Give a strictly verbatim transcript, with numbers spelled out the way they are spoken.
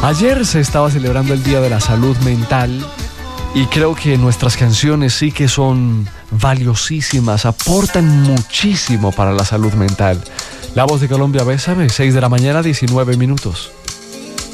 Ayer se estaba celebrando el Día de la Salud Mental y creo que nuestras canciones sí que son valiosísimas, aportan muchísimo para la salud mental. La Voz de Colombia, Bésame, seis de la mañana, diecinueve minutos.